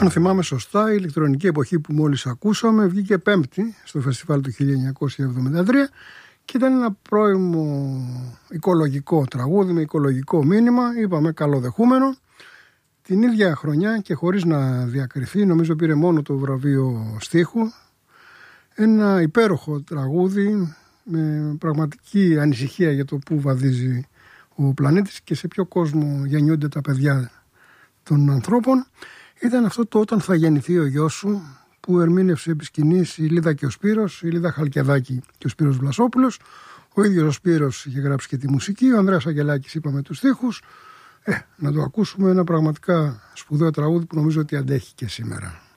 Αν θυμάμαι σωστά, η ηλεκτρονική εποχή που μόλις ακούσαμε βγήκε πέμπτη στο φεστιβάλ του 1973 και ήταν ένα πρώιμο οικολογικό τραγούδι με οικολογικό μήνυμα, είπαμε καλοδεχούμενο. Την ίδια χρονιά και χωρίς να διακριθεί, νομίζω πήρε μόνο το βραβείο στίχου, ένα υπέροχο τραγούδι με πραγματική ανησυχία για το που βαδίζει ο πλανήτης και σε ποιο κόσμο γεννιούνται τα παιδιά των ανθρώπων. Ήταν αυτό το «Όταν θα γεννηθεί ο γιος σου», που ερμήνευσε επί σκηνής η Λίδα και ο Σπύρος, η Λίδα Χαλκιαδάκη και ο Σπύρος Βλασόπουλος. Ο ίδιος ο Σπύρος είχε γράψει και τη μουσική, ο Ανδρέας Αγγελάκης είπαμε τους στίχους. Να το ακούσουμε, ένα πραγματικά σπουδαίο τραγούδι που νομίζω ότι αντέχει και σήμερα.